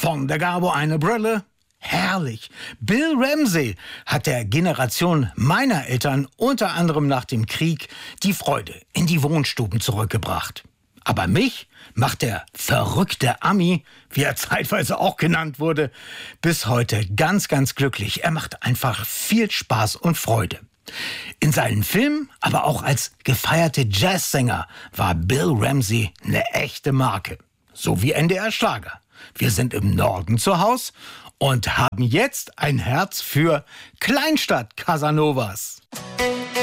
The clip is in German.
Von der Gabo eine Brille. Herrlich. Bill Ramsey hat der Generation meiner Eltern unter anderem nach dem Krieg die Freude in die Wohnstuben zurückgebracht. Aber mich macht der verrückte Ami, wie er zeitweise auch genannt wurde, bis heute ganz, ganz glücklich. Er macht einfach viel Spaß und Freude. In seinen Filmen, aber auch als gefeierte Jazzsänger war Bill Ramsey eine echte Marke. So wie NDR Schlager. Wir sind im Norden zu Hause und haben jetzt ein Herz für Kleinstadt Casanovas.